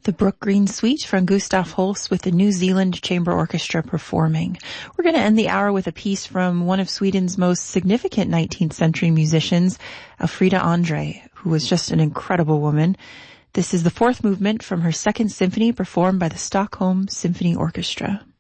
The Brook Green Suite from Gustav Holst with the New Zealand Chamber Orchestra performing. We're going to end the hour with a piece from one of Sweden's most significant 19th century musicians, Elfrida Andre, who was just an incredible woman. This is the fourth movement from her second symphony performed by the Stockholm Symphony Orchestra.